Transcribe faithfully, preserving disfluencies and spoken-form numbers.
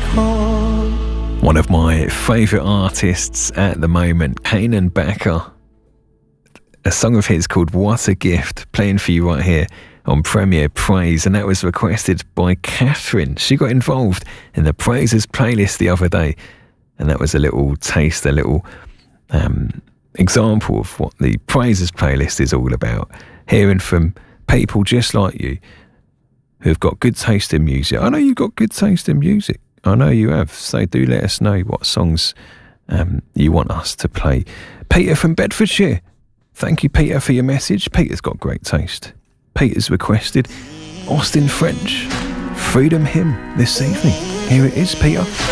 One of my favourite artists at the moment, Kanan Backer. A song of his called What a Gift, playing for you right here on Premier Praise, and that was requested by Catherine. She got involved in the Praises playlist the other day, and that was a little taste, a little um, example of what the Praises playlist is all about. Hearing from people just like you who've got good taste in music. I know you've got good taste in music. I know you have. So do let us know what songs um, you want us to play. Peter from Bedfordshire. Thank you, Peter, for your message. Peter's got great taste. Peter's requested Austin French, Freedom Hymn this evening. Here it is, Peter.